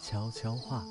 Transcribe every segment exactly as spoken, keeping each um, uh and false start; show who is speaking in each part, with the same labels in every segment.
Speaker 1: 悄悄话。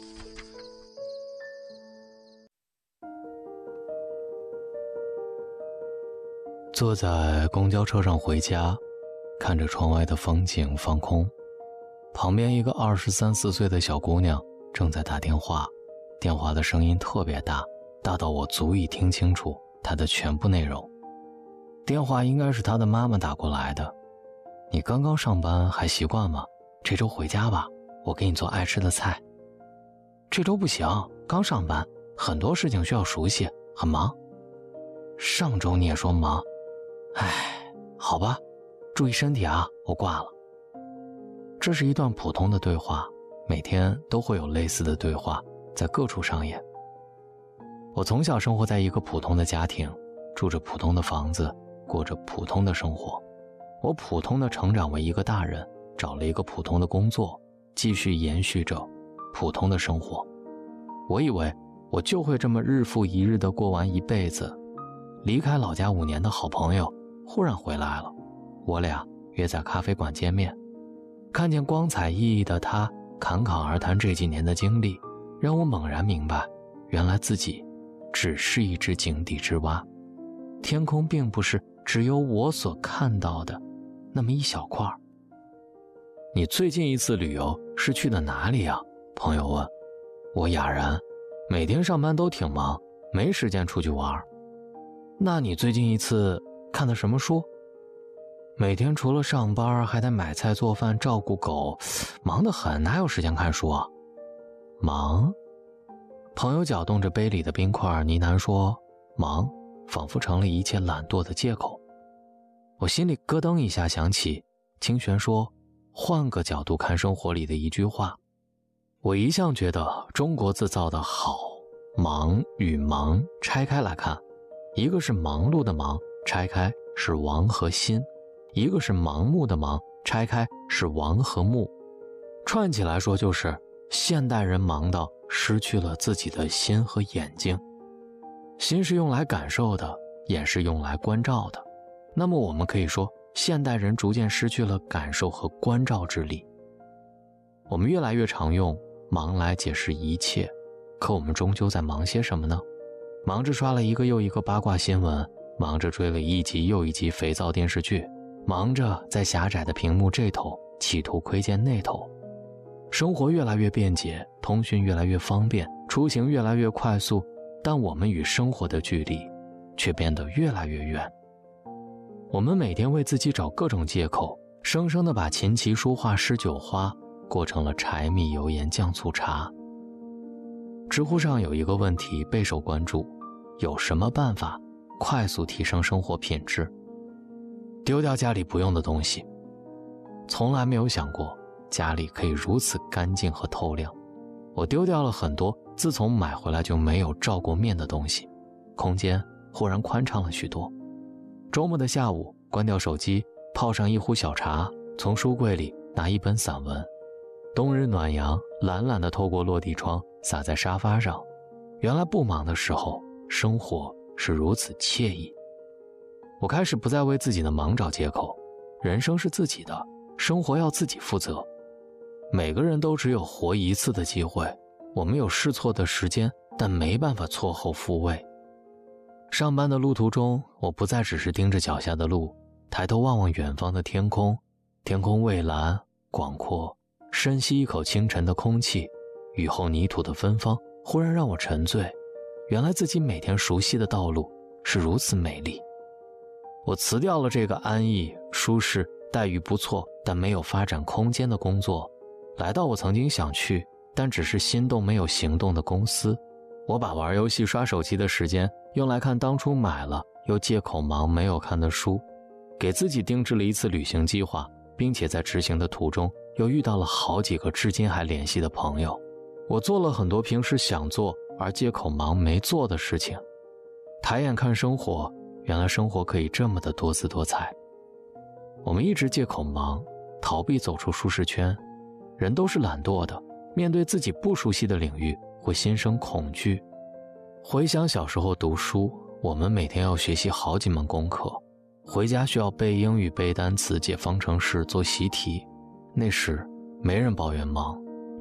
Speaker 1: 坐在公交车上回家，看着窗外的风景放空，旁边一个二十三四岁的小姑娘正在打电话，电话的声音特别大，大到我足以听清楚她的全部内容。电话应该是她的妈妈打过来的。你刚刚上班还习惯吗？这周回家吧，我给你做爱吃的菜。这周不行，刚上班，很多事情需要熟悉，很忙。上周你也说忙，唉，好吧，注意身体啊，我挂了。这是一段普通的对话，每天都会有类似的对话在各处上演。我从小生活在一个普通的家庭，住着普通的房子，过着普通的生活。我普通的成长为一个大人，找了一个普通的工作，继续延续着普通的生活。我以为我就会这么日复一日地过完一辈子。离开老家五年的好朋友忽然回来了，我俩约在咖啡馆见面。看见光彩熠熠的他侃侃而谈这几年的经历，让我猛然明白，原来自己只是一只井底之蛙，天空并不是只有我所看到的那么一小块。你最近一次旅游是去的哪里啊？朋友问。我哑然，每天上班都挺忙，没时间出去玩。那你最近一次看的什么书？每天除了上班还得买菜做饭照顾狗，忙得很，哪有时间看书啊？忙？朋友搅动着杯里的冰块，呢喃说，忙仿佛成了一切懒惰的借口。我心里咯噔一下想起清玄说换个角度看生活里的一句话。我一向觉得中国字造的好，忙与忙拆开来看，一个是忙碌的忙，拆开是王和心；一个是盲目的盲，拆开是王和目。串起来说就是现代人忙到失去了自己的心和眼睛。心是用来感受的，眼是用来关照的。那么我们可以说，现代人逐渐失去了感受和关照之力。我们越来越常用忙来解释一切，可我们终究在忙些什么呢？忙着刷了一个又一个八卦新闻，忙着追了一集又一集肥皂电视剧，忙着在狭窄的屏幕这头企图窥见那头。生活越来越便捷，通讯越来越方便，出行越来越快速，但我们与生活的距离却变得越来越远。我们每天为自己找各种借口，生生地把琴棋书画诗酒花过成了柴米油盐酱醋茶。知乎上有一个问题备受关注，有什么办法快速提升生活品质？丢掉家里不用的东西。从来没有想过家里可以如此干净和透亮。我丢掉了很多自从买回来就没有照过面的东西，空间忽然宽敞了许多。周末的下午，关掉手机，泡上一壶小茶，从书柜里拿一本散文。冬日暖阳懒懒地透过落地窗洒在沙发上。原来不忙的时候，生活是如此惬意。我开始不再为自己的忙找借口，人生是自己的，生活要自己负责。每个人都只有活一次的机会，我们有试错的时间，但没办法错后复位。上班的路途中，我不再只是盯着脚下的路，抬头望望远方的天空，天空蔚蓝广阔，深吸一口清晨的空气，雨后泥土的芬芳忽然让我沉醉。原来自己每天熟悉的道路是如此美丽。我辞掉了这个安逸、舒适、待遇不错但没有发展空间的工作，来到我曾经想去但只是心动没有行动的公司。我把玩游戏刷手机的时间用来看当初买了又借口忙没有看的书，给自己定制了一次旅行计划，并且在执行的途中又遇到了好几个至今还联系的朋友。我做了很多平时想做而借口忙没做的事情。抬眼看生活，原来生活可以这么的多姿多彩。我们一直借口忙，逃避走出舒适圈。人都是懒惰的，面对自己不熟悉的领域会心生恐惧。回想小时候读书，我们每天要学习好几门功课，回家需要背英语、背单词、解方程式、做习题。那时没人抱怨忙，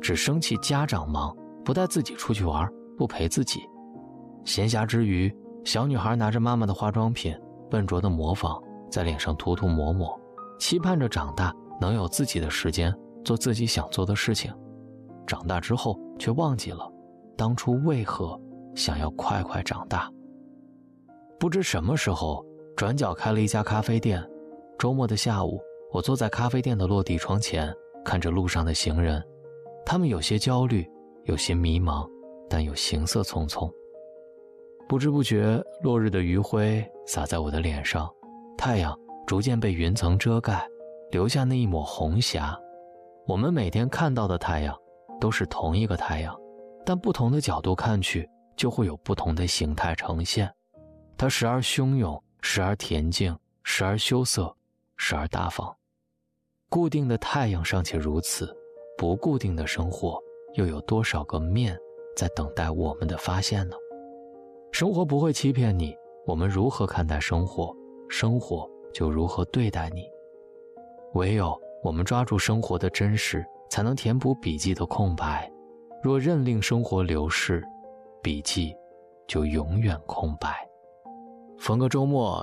Speaker 1: 只生气家长忙，不带自己出去玩，不陪自己。闲暇之余，小女孩拿着妈妈的化妆品，笨拙地模仿，在脸上涂涂抹抹，期盼着长大能有自己的时间，做自己想做的事情。长大之后却忘记了当初为何想要快快长大。不知什么时候转角开了一家咖啡店，周末的下午，我坐在咖啡店的落地窗前，看着路上的行人，他们有些焦虑，有些迷茫，但又行色匆匆。不知不觉，落日的余晖洒在我的脸上，太阳逐渐被云层遮盖，留下那一抹红霞。我们每天看到的太阳都是同一个太阳，但不同的角度看去，就会有不同的形态呈现。它时而汹涌，时而恬静，时而羞涩，时而大方。固定的太阳尚且如此，不固定的生活又有多少个面在等待我们的发现呢？生活不会欺骗你，我们如何看待生活，生活就如何对待你。唯有我们抓住生活的真实，才能填补笔记的空白。若任令生活流逝，笔记就永远空白。逢个周末